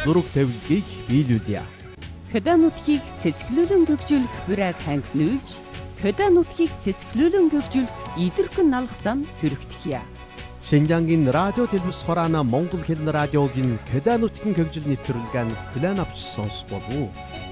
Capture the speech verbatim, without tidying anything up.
зураг тавилгыг биелүүлье. Хөдөө нутгийг цэцгэлүүлэн гөгжүүлэх бүрэг ханг нүүлж, хөдөө нутгийг цэцгэлүүлэн гөгжүүлэх идэрхэн налах зам төрөгдөхье. Шинжангийн радио телевиз хураана Монгол хэлний радиогийн хөдөө нутгийн хөгжил нэвтрүүлгэн клан авч сонсч болов уу?